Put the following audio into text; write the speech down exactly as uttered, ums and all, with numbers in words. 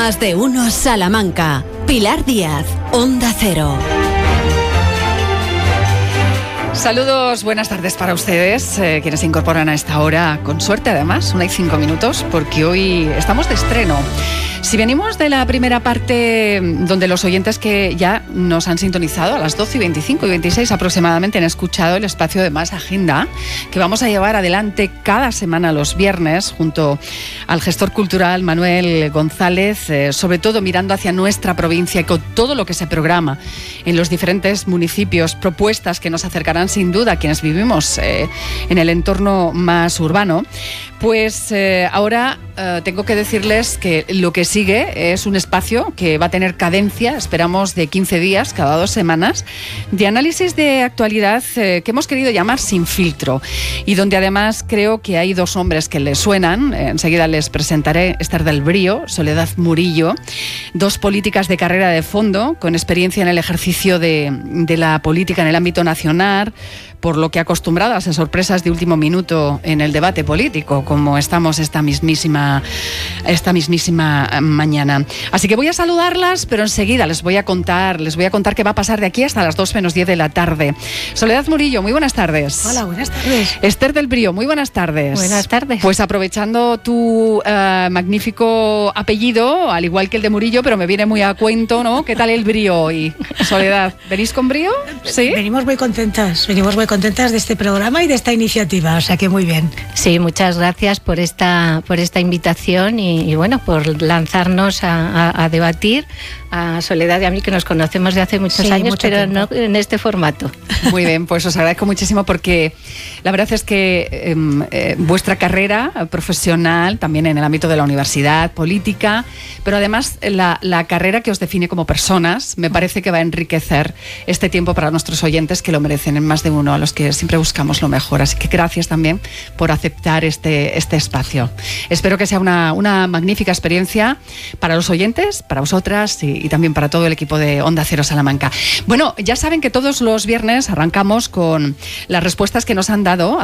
Más de uno Salamanca. Pilar Díaz, Onda Cero. Saludos, buenas tardes para ustedes, eh, quienes se incorporan a esta hora, con suerte además, una y cinco minutos, porque hoy estamos de estreno. Si venimos de la primera parte, donde los oyentes que ya nos han sintonizado a las doce y veinticinco y veintiséis aproximadamente han escuchado el espacio de Más Agenda, que vamos a llevar adelante cada semana los viernes, junto al gestor cultural Manuel González, eh, sobre todo mirando hacia nuestra provincia y con todo lo que se programa en los diferentes municipios, propuestas que nos acercarán sin duda a quienes vivimos eh, en el entorno más urbano. Pues eh, ahora eh, tengo que decirles que lo que sigue es un espacio que va a tener cadencia, esperamos, de quince días, cada dos semanas, de análisis de actualidad eh, que hemos querido llamar Sin Filtro, y donde además creo que hay dos hombres que les suenan. Eh, enseguida les presentaré: Esther del Brío, Soledad Murillo, dos políticas de carrera de fondo, con experiencia en el ejercicio de, de la política en el ámbito nacional, por lo que acostumbradas a sorpresas de último minuto en el debate político, como estamos esta mismísima, esta mismísima mañana. Así que voy a saludarlas, pero enseguida les voy a contar, les voy a contar qué va a pasar de aquí hasta las dos menos diez de la tarde. Soledad Murillo, muy buenas tardes. Hola, buenas tardes. Esther del Brío, muy buenas tardes. Buenas tardes. Pues aprovechando tu uh, magnífico apellido, al igual que el de Murillo, pero me viene muy a cuento, ¿no? ¿Qué tal el brío hoy? Soledad, ¿venís con brío? Sí. Venimos muy contentas, venimos muy contentas de este programa y de esta iniciativa, o sea que muy bien. Sí, muchas gracias por esta, por esta invitación y, y bueno, por lanzarnos a, a, a debatir. A Soledad y a mí, que nos conocemos de hace muchos sí, años, mucho pero tiempo. no en este formato. Muy bien, pues os agradezco muchísimo, porque la verdad es que eh, eh, vuestra carrera profesional, también en el ámbito de la universidad, política, pero además la, la carrera que os define como personas, me parece que va a enriquecer este tiempo para nuestros oyentes, que lo merecen, en más de uno, a los que siempre buscamos lo mejor. Así que gracias también por aceptar este, este espacio. Espero que sea una, una magnífica experiencia para los oyentes, para vosotras y, y también para todo el equipo de Onda Cero Salamanca. Bueno, ya saben que todos los viernes arrancamos con las respuestas que nos han dado